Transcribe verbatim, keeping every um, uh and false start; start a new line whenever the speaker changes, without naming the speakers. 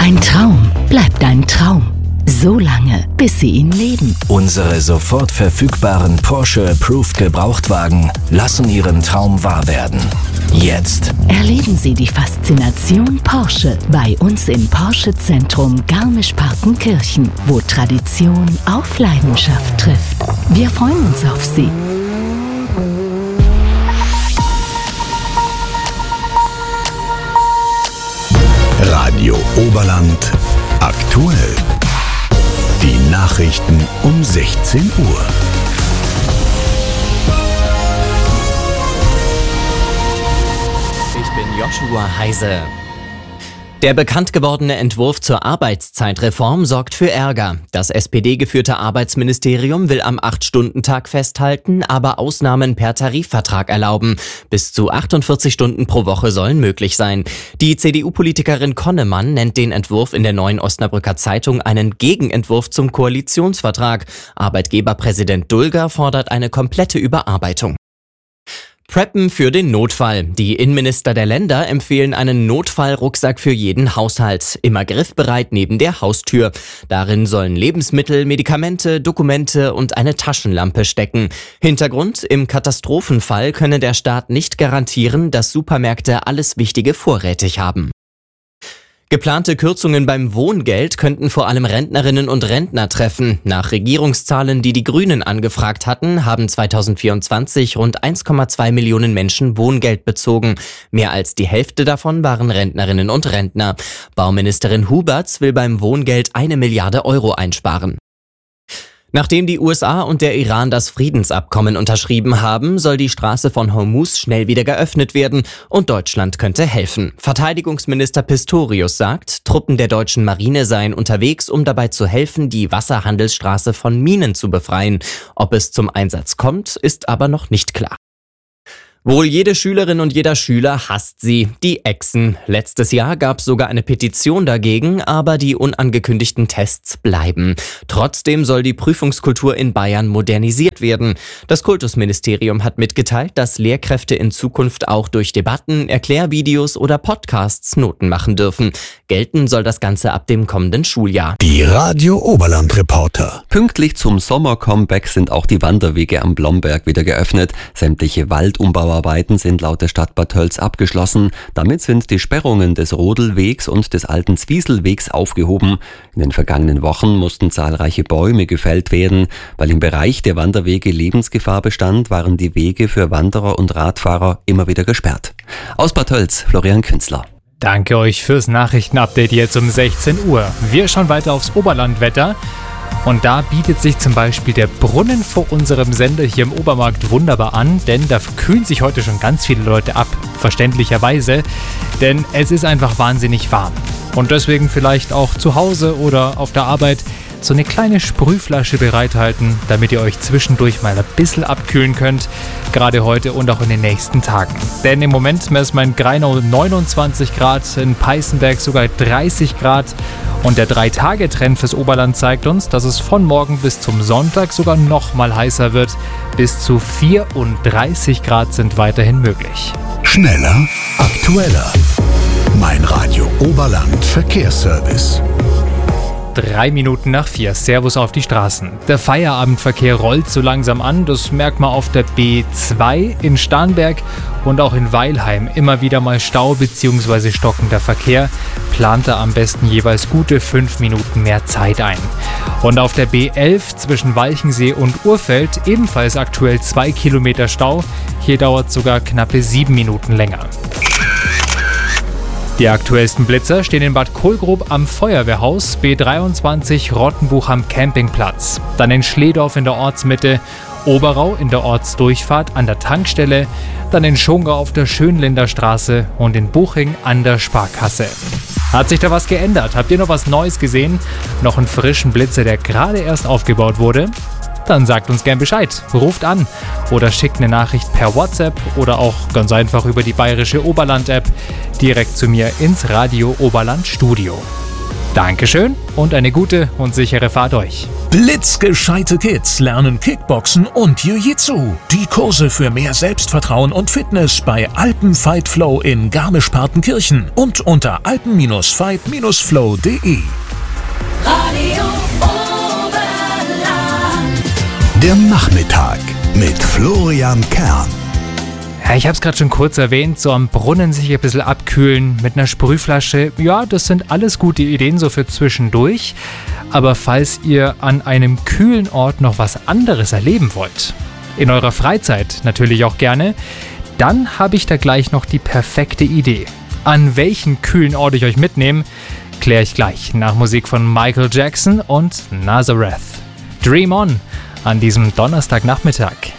Ein Traum bleibt ein Traum. So lange, bis Sie ihn leben.
Unsere sofort verfügbaren Porsche Approved Gebrauchtwagen lassen Ihren Traum wahr werden. Jetzt
Erleben Sie die Faszination Porsche bei uns im Porsche Zentrum Garmisch-Partenkirchen, wo Tradition auf Leidenschaft trifft. Wir freuen uns auf Sie.
Radio Oberland aktuell. Die Nachrichten um sechzehn Uhr.
Ich bin Joshua Heise. Der bekannt gewordene Entwurf zur Arbeitszeitreform sorgt für Ärger. Das S P D-geführte Arbeitsministerium will am acht-Stunden-Tag festhalten, aber Ausnahmen per Tarifvertrag erlauben. Bis zu achtundvierzig Stunden pro Woche sollen möglich sein. Die C D U-Politikerin Konnemann nennt den Entwurf in der Neuen Osnabrücker Zeitung einen Gegenentwurf zum Koalitionsvertrag. Arbeitgeberpräsident Dulger fordert eine komplette Überarbeitung. Preppen für den Notfall. Die Innenminister der Länder empfehlen einen Notfallrucksack für jeden Haushalt. Immer griffbereit neben der Haustür. Darin sollen Lebensmittel, Medikamente, Dokumente und eine Taschenlampe stecken. Hintergrund: Im Katastrophenfall könne der Staat nicht garantieren, dass Supermärkte alles Wichtige vorrätig haben. Geplante Kürzungen beim Wohngeld könnten vor allem Rentnerinnen und Rentner treffen. Nach Regierungszahlen, die die Grünen angefragt hatten, haben zweitausendvierundzwanzig rund eins Komma zwei Millionen Menschen Wohngeld bezogen. Mehr als die Hälfte davon waren Rentnerinnen und Rentner. Bauministerin Huberts will beim Wohngeld eine Milliarde Euro einsparen. Nachdem die U S A und der Iran das Friedensabkommen unterschrieben haben, soll die Straße von Hormuz schnell wieder geöffnet werden und Deutschland könnte helfen. Verteidigungsminister Pistorius sagt, Truppen der deutschen Marine seien unterwegs, um dabei zu helfen, die Wasserhandelsstraße von Minen zu befreien. Ob es zum Einsatz kommt, ist aber noch nicht klar. Wohl jede Schülerin und jeder Schüler hasst sie, die Echsen. Letztes Jahr gab es sogar eine Petition dagegen, aber die unangekündigten Tests bleiben. Trotzdem soll die Prüfungskultur in Bayern modernisiert werden. Das Kultusministerium hat mitgeteilt, dass Lehrkräfte in Zukunft auch durch Debatten, Erklärvideos oder Podcasts Noten machen dürfen. Gelten soll das Ganze ab dem kommenden Schuljahr.
Die Radio Oberland Reporter.
Pünktlich zum Sommer-Comeback sind auch die Wanderwege am Blomberg wieder geöffnet. Sämtliche Waldumbauarbeiten sind laut der Stadt Bad Tölz abgeschlossen. Damit sind die Sperrungen des Rodelwegs und des alten Zwieselwegs aufgehoben. In den vergangenen Wochen mussten zahlreiche Bäume gefällt werden. Weil im Bereich der Wanderwege Lebensgefahr bestand, waren die Wege für Wanderer und Radfahrer immer wieder gesperrt. Aus Bad Tölz, Florian Künzler.
Danke euch fürs Nachrichtenupdate jetzt um sechzehn Uhr. Wir schauen weiter aufs Oberlandwetter. Und da bietet sich zum Beispiel der Brunnen vor unserem Sender hier im Obermarkt wunderbar an, denn da kühlen sich heute schon ganz viele Leute ab, verständlicherweise, denn es ist einfach wahnsinnig warm. Und deswegen vielleicht auch zu Hause oder auf der Arbeit so eine kleine Sprühflasche bereithalten, damit ihr euch zwischendurch mal ein bisschen abkühlen könnt, gerade heute und auch in den nächsten Tagen. Denn im Moment messen wir in Greinau neunundzwanzig Grad, in Peißenberg sogar dreißig Grad und der drei-Tage-Trend fürs Oberland zeigt uns, dass es von morgen bis zum Sonntag sogar noch mal heißer wird. Bis zu vierunddreißig Grad sind weiterhin möglich.
Schneller, aktueller. Mein Radio Oberland Verkehrsservice.
Drei Minuten nach vier. Servus auf die Straßen. Der Feierabendverkehr rollt so langsam an. Das merkt man auf der B zwei in Starnberg und auch in Weilheim. Immer wieder mal Stau bzw. stockender Verkehr. Plant da am besten jeweils gute fünf Minuten mehr Zeit ein. Und auf der B elf zwischen Walchensee und Urfeld ebenfalls aktuell zwei Kilometer Stau. Hier dauert sogar knappe sieben Minuten länger. Die aktuellsten Blitzer stehen in Bad Kohlgrub am Feuerwehrhaus, B dreiundzwanzig Rottenbuch am Campingplatz, dann in Schledorf in der Ortsmitte, Oberau in der Ortsdurchfahrt an der Tankstelle, dann in Schongau auf der Schönländer Straße und in Buching an der Sparkasse. Hat sich da was geändert? Habt ihr noch was Neues gesehen? Noch einen frischen Blitzer, der gerade erst aufgebaut wurde? Dann sagt uns gern Bescheid, ruft an oder schickt eine Nachricht per WhatsApp oder auch ganz einfach über die Bayerische Oberland-App direkt zu mir ins Radio Oberland Studio. Dankeschön und eine gute und sichere Fahrt euch.
Blitzgescheite Kids lernen Kickboxen und Jiu-Jitsu. Die Kurse für mehr Selbstvertrauen und Fitness bei Alpen Fight Flow in Garmisch-Partenkirchen und unter alpen Fight Flow punkt de.
Radio Oberland. Der Nachmittag mit Florian Kern.
Ja, ich habe es gerade schon kurz erwähnt, so am Brunnen sich ein bisschen abkühlen mit einer Sprühflasche. Ja, das sind alles gute Ideen so für zwischendurch. Aber falls ihr an einem kühlen Ort noch was anderes erleben wollt, in eurer Freizeit natürlich auch gerne, dann habe ich da gleich noch die perfekte Idee. An welchen kühlen Ort ich euch mitnehme, kläre ich gleich nach Musik von Michael Jackson und Nazareth. Dream On an diesem Donnerstagnachmittag.